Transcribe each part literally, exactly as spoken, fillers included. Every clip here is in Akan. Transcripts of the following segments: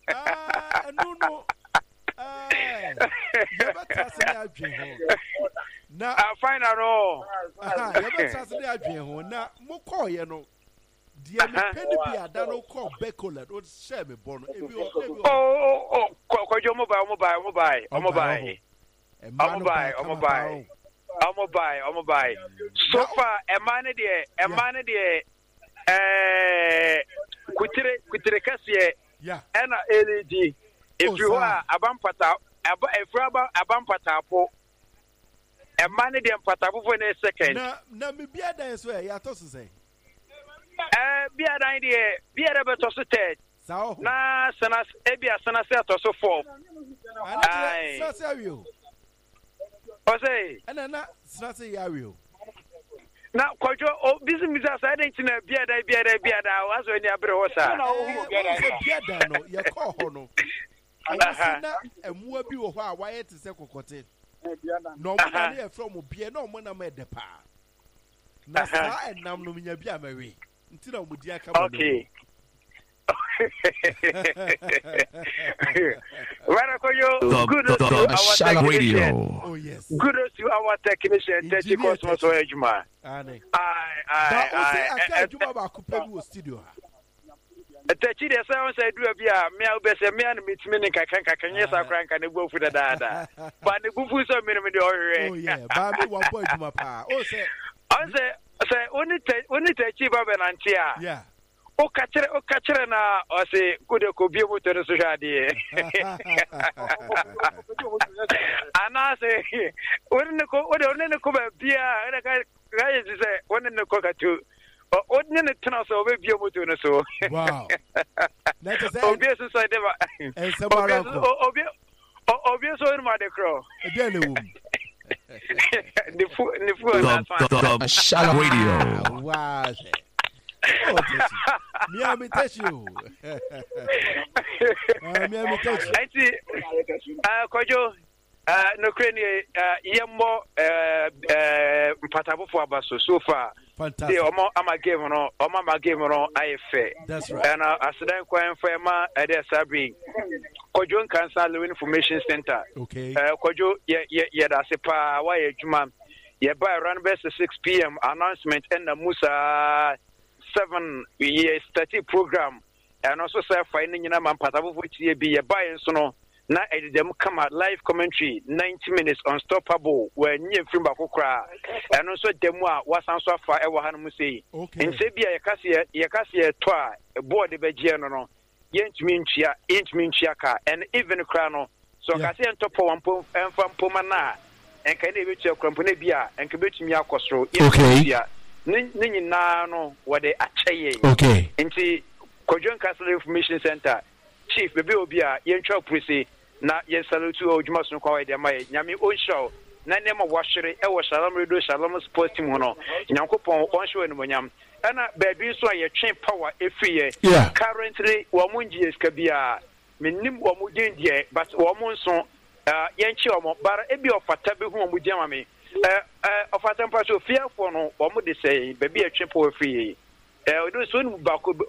Ah, no, no. Ah, you better trust me, I'll be home. Now, I find out all. Ah, you better trust me, I'll be home. Now, Moko, you know. Dear Penny be a dano call Becola, don't share me, Bono. Oh, oh, oh, call your mobile, mobile, mobile, mobile. Mobile, mobile. Mobile, mobile. So far, a man there, a man there, eh, Kutre, Kutre Cassia, yeah, and a L E D. If you are a bumpata, a fraba, a bumpatapo, a man there, patapo for a second. Now, me be a dance where you are to say. Eh, be an idea, be a better to say. So, na sanas, ebia sanas, so forth. I say, you. Ose, and then not say, I will. Now, quite your business, I didn't know, be a day, be a day, be a day, I was when you are better. You call Hono. And more be why it is a cocotte. No one from Beer, no one made the pa. Nasa and Namnomia Biamary. Until I would dear come. Okay. Good radio. Oh, yes. Good to our technician, thirty Cosmos or Ejuma. I, I, I can't do about Coupe studio. thirty days, I say, do a beer, meow best a man meets me, I can, yes, I crank and go for the dada. But the buffus are minimum. Oh, yeah, Bobby, one point to my pa. Oh, say, I say, say, only take cheap of an antia. Yeah. O catcher, o catcher na, or say, good could be able to the society. And I say, wouldn't the cook, wouldn't the cook beer, and a guy is say, one in the cockatoo, or ordinary tunnels over be able to so. Wow. Let us say, obvious society, and some obvious, obvious on my crow. Again, the food, the food, the Shallow Radio. Wow. Oh, me, I may touch you. Me, I may touch you. I see. Uh, Kojo, uh, no crane, uh, Yammo, uh, uh, Patabo for Abaso, so far. Fantastic. Omo, I'm a game on, I'm a game on, I fair. That's right. And uh, I said, I'm quite fair, ma, at the Sabri. Kojo Cancer Information Center. Okay. Uh, Kojo, yeah, yeah, yeah, that's a pa, why, Juman. Yeah, by around best six p.m. announcement and the Musa. Seven years study program and also say finding in a man patabo which ye be a buy and so no na edit them come out live commentary ninety minutes unstoppable when you film bakokra and also demwa was answer for ever han say in say be a kasia ye kasia toa a board the begia no no yent minchia yent minchia ka and even crano so kasia on top one pom and from pomana and can be to company bia and can be to me akosro okay Nini no what they achaye. Okay. Inti Kojon Castle Information Center Chief Baby Obia Yencho Prisi na yen salute o Jumas no kwa de mai nyame o show na nema washere e wo Shalom Radio Shalom Sports team hono nyankopon on show no nyam ana baby so ye twen power efiye currently wo munji eskabia menim wo mudin die but wo monso yenchi wo bara ebi ofata be hu wo mudin mame eh eh ofata mpa so fear for no wo mu de say baby e twen power free eh o so nu ba ko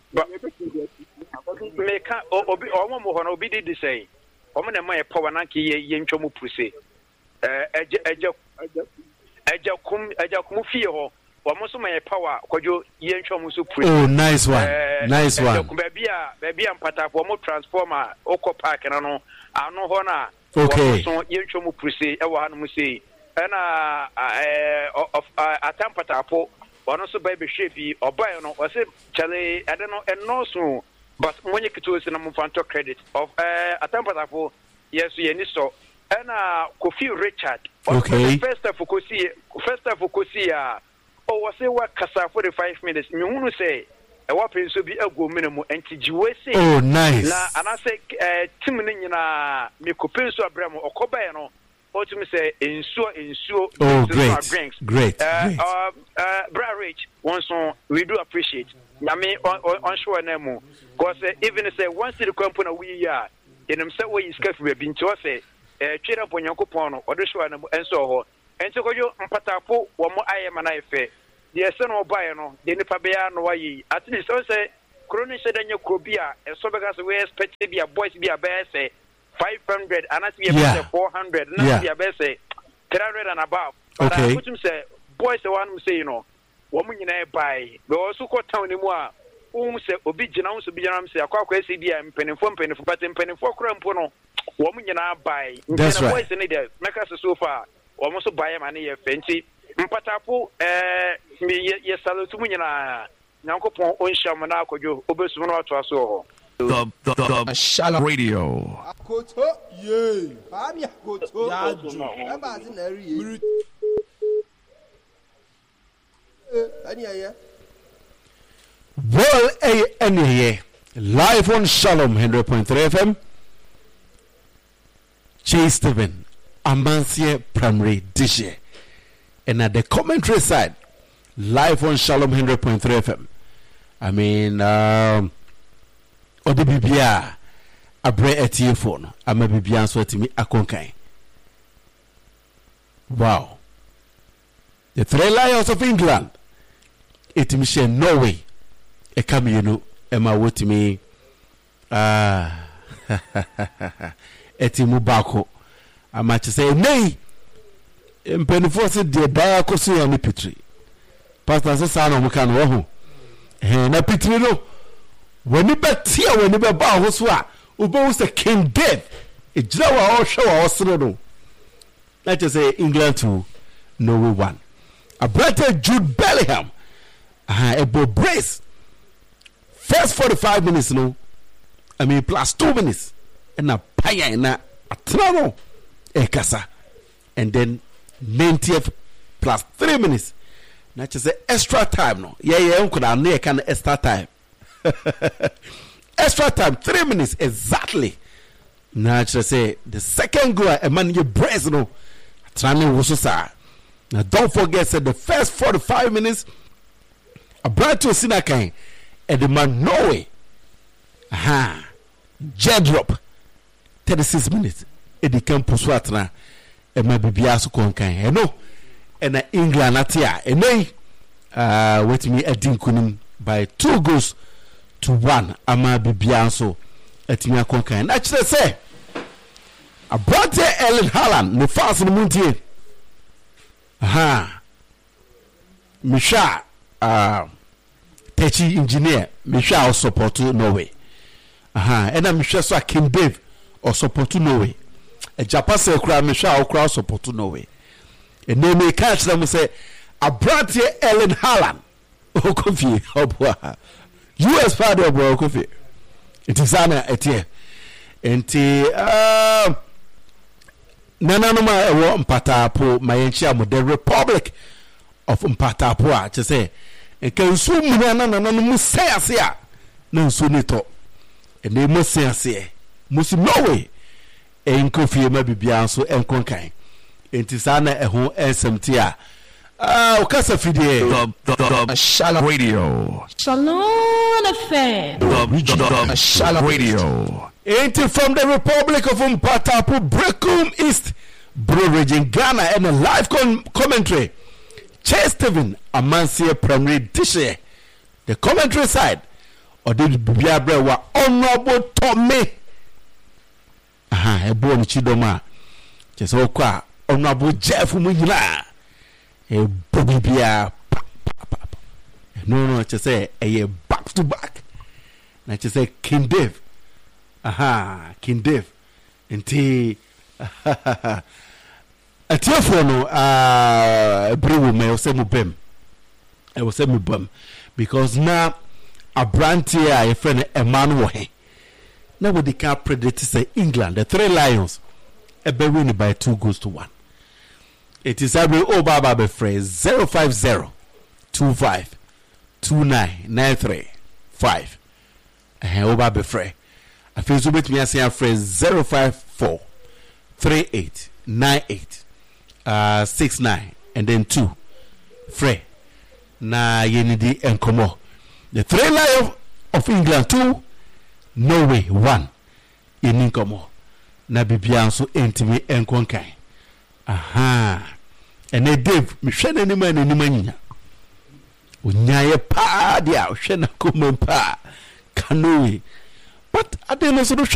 me ka obi o mo ho no obi di say o mo na ma e power na ke ye ye ntwo mu puse eh eje eje eje kum eje kum fie ho o mo so ma e power kojo ye ntwo mu so puse. Oh, nice one. Uh, nice one. Kum baby a baby am pata for mo transformer oko park na no anu ho na okay so ye ntwo mu puse e wo ha no mu sei na eh of atampata po ono so baby shebi obai no o se chale I don't know enoso but money kito se na mo fanto credit of eh atampata po yes ye ni so na Kofi Richard okay first of Kofi first of Kofi ya o wo se wa kasa for the five minutes me hunu say e wa penso bi ago minimum entijiwe say oh nice na anase eh team ni nyina me ko penso abramo okobai no what me say ensure ensure oh great drinks. great uh, great uh uh Bra Rich one song we do appreciate I mean on on sure name because uh, even say once the company we are in them say we is careful we been to say eh trade up on Yankopon no odo sure na enso ho enti ko yo mpatapo wo mo ayema na efe the son no buy no the nipa be ya no wayi at least so say Kroni said then your Krobia, and so because we expect to be a boys be a bear say five hundred, and that's be a Yeah. four hundred, and that's be a bear say three hundred and above. But Okay. I put him say, boys, the one who say, you know, woman in a buy, but also caught town anymore. Um, say, Obijana, so be jam say, a quack S D M, penny for penny for but in penny for crampono, woman in a buy. That's right. Boys in it, make us so far, almost buy a money, fancy. Mpatapo, eh, me, yes, salute to me, and I. Nankopon onshamana kojo obesumo na to aso The the the, the Shalom Radio. Akoto ye. Fami akoto. Ya ju. E ba si na ri ye. Eh, ani aya. Well, a any live on Shalom one hundred point three F M. Chase Stephen, Amansie Primary Dishe. And at the commentary side, live on Shalom one hundred point three F M. I mean, um, Ode Bibia, Abre Etie phone, Ama Bibia so etimi akonkai. Wow. The Three Lions of England, etimi she Norway, e come you know, Emma wotimi, ah, etimu bako. Ama say nay, mpenifo se de da koso ya ni pitri. Pastor se sa na mo kan wo ho. Eh na pitri no. Woni betia woni be ba ho so a, obo se King Dave. E gira wa o hwe wa o sere no. Let us say England to Norway one. A brother Jude Bellingham. Ah, a bo brace. First forty-five minutes no. I mean plus two minutes. And a paya na atrano. E kasa. And then ninetieth plus three minutes. Now just say extra time no. Yeah, yeah, uncle I near can extra time. Extra time, three minutes exactly. Now just say the second goal, a man you brace no. Training was so. Now don't forget say the first forty-five minutes. A brand to Sinakai and the man Norway. Aha. Jet drop. thirty-six minutes. It became Puswatna. E ma bibia so konkan e no e na England atia e nei uh wait me adin kunim by two goals to one ama bibia so atimi akonkan na kire say Abrante Erling Haaland no fast no muntie aha misha uh techi engineer misha o support Norway aha e na misha so King Dave o support Norway. A Japan say crowd me shall crowd support to Norway. And they may catch them say a Abrante Erling Haaland. Oh coffee, oh boy. U S father of boy coffee. It is an etie. And uh Nana no ma ewo Mpatapo mayenchi amo the Republic of Mpatapo to say e kan so mu nana nana no mu say ase a na so ni to. And they must say ase. Must Norway. En kofi ma bibia so en konkan enti sana eho esmti a ah ukasa fidie The the the Shalom Radio. Shalom F M. The the the Shalom Radio. enti from the Republic of Mpatapo Brekum East Bro region Ghana and a live con- commentary Chase Stephen Amansie Primary Dishe the commentary side or did bibia bre wa honorable Tommy. Aha, ebo ni chidoma. Chese okwa honorable Jeff Munyina. E bobibia. No no, chese e back to back. Na chese King Dave. Aha, King Dave. Enti atiafo no ah brewu me o se mu bem. E o se mu bem because na Abrante a e friend Emmanuel he. Now with the car predators say England, the Three Lions, a be winning by two goals to one. It is every Obaba be phrase zero five zero two five two nine nine three five. Eh Obaba be phrase. I feel so bit me say a phrase zero five four three eight nine eight uh six nine and then two. Frey. Na yenidi enkomo. The Three Lions of England two. Norway one in Incomo. Na bibia so entimi enkonkan. Aha. Ene Dave mi hwene ni man ni manyina. Onyaye pa dia hwene komon pa. canoe but ade no so